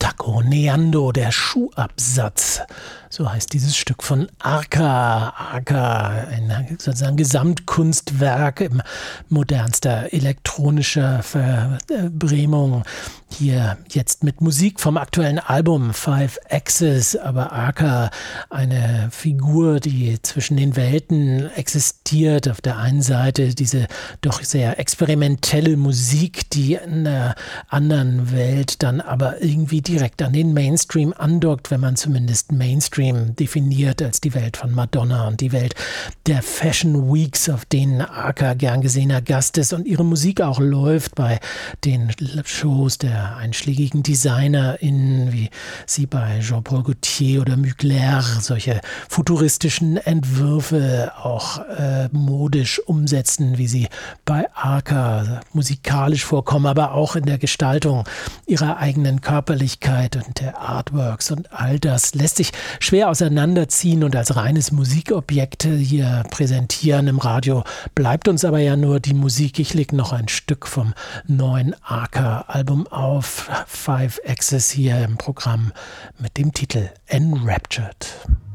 Taconeando, der Schuhabsatz. So heißt dieses Stück von Arca. Arca, ein sozusagen Gesamtkunstwerk in modernster elektronischer Verbrämung. Hier jetzt mit Musik vom aktuellen Album Five Axis, aber Arca, eine Figur, die zwischen den Welten existiert. Auf der einen Seite diese doch sehr experimentelle Musik, die in der anderen Welt dann aber irgendwie direkt an den Mainstream andockt, wenn man zumindest Mainstream definiert als die Welt von Madonna und die Welt der Fashion Weeks, auf denen Arca gern gesehener Gast ist und ihre Musik auch läuft bei den Shows der einschlägigen DesignerInnen, wie sie bei Jean-Paul Gaultier oder Mugler solche futuristischen Entwürfe auch modisch umsetzen, wie sie bei Arca musikalisch vorkommen, aber auch in der Gestaltung ihrer eigenen Körperlichkeit und der Artworks, und all das lässt sich schwer auseinanderziehen und als reines Musikobjekt hier präsentieren. Im Radio bleibt uns aber ja nur die Musik. Ich lege noch ein Stück vom neuen Arca-Album auf, Five Axis, hier im Programm mit dem Titel Enraptured.